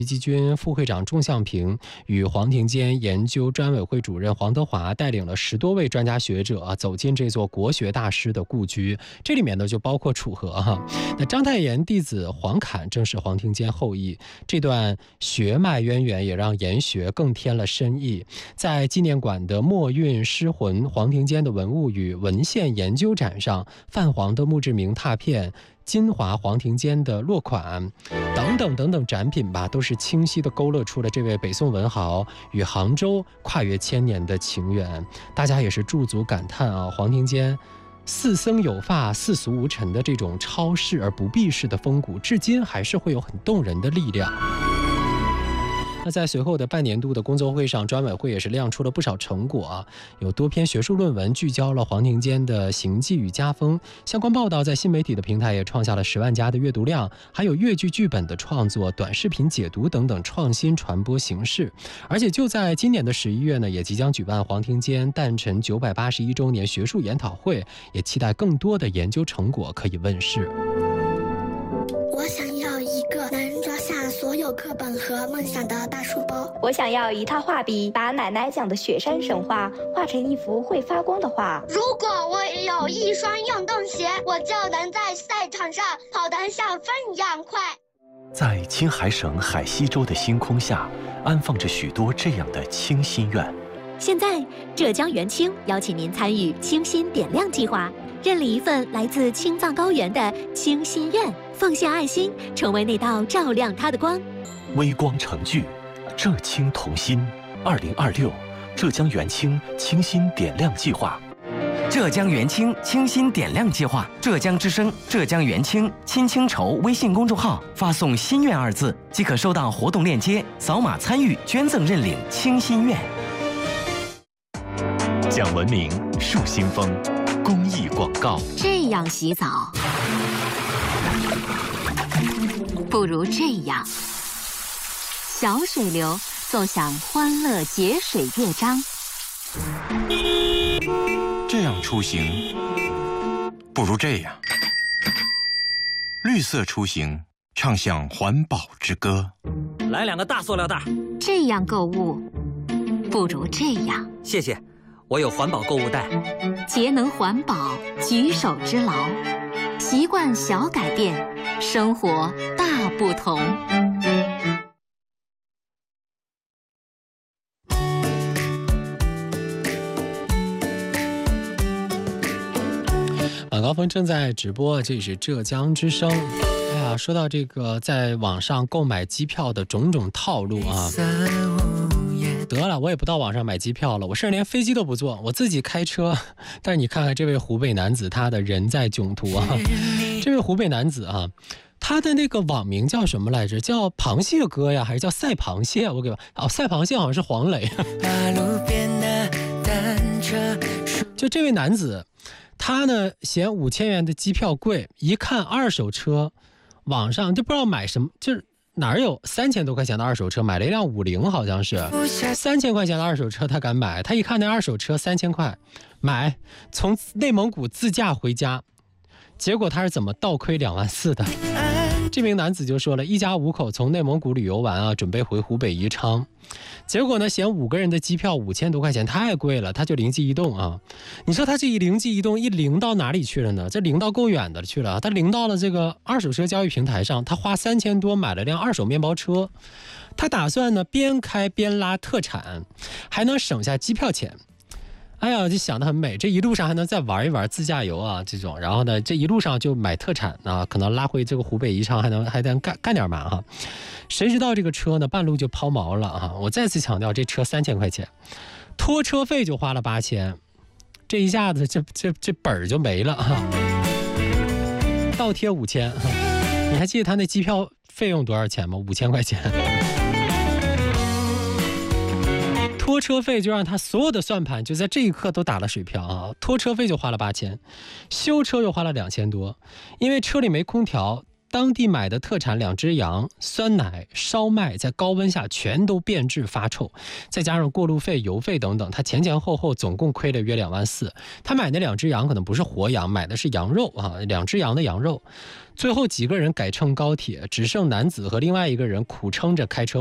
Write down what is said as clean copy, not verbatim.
基金副会长钟向平与黄庭坚研究专委会主任黄德华带领了10多位专家学者走进这座国学大师的故居，这里面呢就包括楚河哈。那章太炎弟子黄侃正是黄庭坚后裔，这段学脉渊源也让研学更添了深意。在纪念馆的墨韵诗魂黄庭坚的文物与文献研究展上，泛黄的墓志铭拓片、金华黄庭坚的落款等等展品吧，都是清晰地勾勒出了这位北宋文豪与杭州跨越1000年的情缘。大家也是驻足感叹啊，黄庭坚似僧有发世俗无尘的这种超世而不避世的风骨，至今还是会有很动人的力量。那在随后的半年度的工作会上，专委会也是亮出了不少成果啊，有多篇学术论文聚焦了黄庭坚的行迹与家风，相关报道在新媒体的平台也创下了10万加的阅读量，还有越剧剧本的创作、短视频解读等等创新传播形式。而且就在今年的11月呢，也即将举办黄庭坚诞辰981周年学术研讨会，也期待更多的研究成果可以问世。 我想要一个能装下所有课本和梦想的大书包。 我想要一套画笔，把奶奶讲的雪山神话画成一幅会发光的画。 如果我有一双运动鞋，我就能在赛场上跑得像风一样快。 在青海省海西州的星空下，安放着许多这样的清心愿。 现在，浙江元清邀请您参与清心点亮计划，认领一份来自青藏高原的清心愿，奉献爱心，成为那道照亮它的光。 微光成炬，浙青同心。2026浙江元清清心点亮计划。 浙江元清清心点亮计划，浙江之声、浙江元清亲清筹微信公众号发送“心愿”2字，即可收到活动链接，扫码参与捐赠认领清心愿。 讲文明树新风，公益广告。 这样洗澡，不如这样。小水流奏响欢乐节水乐章。 这样出行，不如这样。绿色出行，唱响环保之歌。 来2个大塑料袋。 这样购物，不如这样。 谢谢，我有环保购物袋。 节能环保，举手之劳，习惯小改变，生活大不同。 晚高峰正在直播，这里是浙江之声。哎呀，说到这个在网上购买机票的种种套路啊，得了，我也不到网上买机票了，我甚至连飞机都不坐，我自己开车。但是你看看这位湖北男子，他的人在囧途啊。这位湖北男子啊，他的那个网名叫什么来着？叫螃蟹哥呀，还是叫赛螃蟹？我给赛螃蟹好像是黄磊。就这位男子，他呢嫌5000元的机票贵，一看二手车，网上就不知道买什么，就是哪有3000多块钱的二手车，买了一辆50，好像是3000块钱的二手车，他敢买？他一看那二手车3000块，买，从内蒙古自驾回家，结果他是怎么倒亏2万4的？这名男子就说了，一家5口从内蒙古旅游完啊，准备回湖北宜昌，结果呢嫌5个人的机票5000多块钱太贵了，他就灵机一动啊。你说他这一灵机一动，一灵到哪里去了呢？这灵到够远的去了，他灵到了这个二手车交易平台上，他花3000多买了辆二手面包车，他打算呢边开边拉特产，还能省下机票钱。哎呀，就想得很美，这一路上还能再玩一玩自驾游啊这种，然后呢这一路上就买特产啊，可能拉回这个湖北宜昌还能干点嘛哈。谁知道这个车呢半路就抛锚了啊！我再次强调，这车3000块钱，拖车费就花了8000，这一下子这本儿就没了哈，倒贴5000。你还记得他那机票费用多少钱吗？5000块钱。拖车费就让他所有的算盘就在这一刻都打了水漂啊！拖车费就花了8000，修车又花了2000多，因为车里没空调， 当地买的特产2只羊、酸奶、烧麦在高温下全都变质发臭，再加上过路费、邮费等等，他前前后后总共亏了约2万4。他买那2只羊可能不是活羊，买的是羊肉啊，2只羊的羊肉。最后几个人改乘高铁，只剩男子和另外一个人苦撑着开车